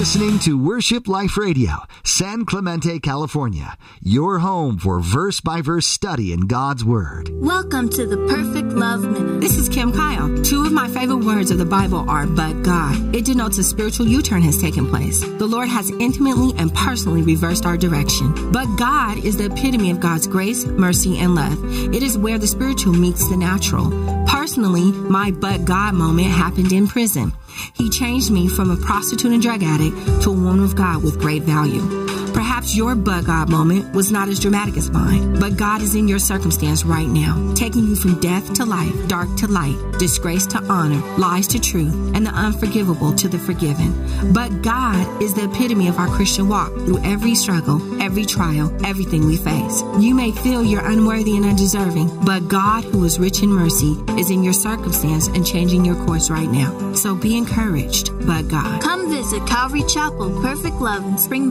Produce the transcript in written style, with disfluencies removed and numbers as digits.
listening to Worship Life Radio, San Clemente, California, your home for verse-by-verse study in God's Word. Welcome to the Perfect Love Minute. This is Kim Kyle. Two of my favorite words of the Bible are "but God." It denotes a spiritual U-turn has taken place. The Lord has intimately and personally reversed our direction. But God is the epitome of God's grace, mercy, and love. It is where the spiritual meets the natural. Personally, my "but God" moment happened in prison. He changed me from a prostitute and drug addict to a woman of God with great value. Perhaps your "but God" moment was not as dramatic as mine, but God is in your circumstance right now, taking you from death to life, dark to light, disgrace to honor, lies to truth, and the unforgivable to the forgiven. But God is the epitome of our Christian walk through every struggle, every trial, everything we face. You may feel you're unworthy and undeserving, but God, who is rich in mercy, is in your circumstance and changing your course right now. So be encouraged, but God. Come visit Calvary Chapel, Perfect Love in Spring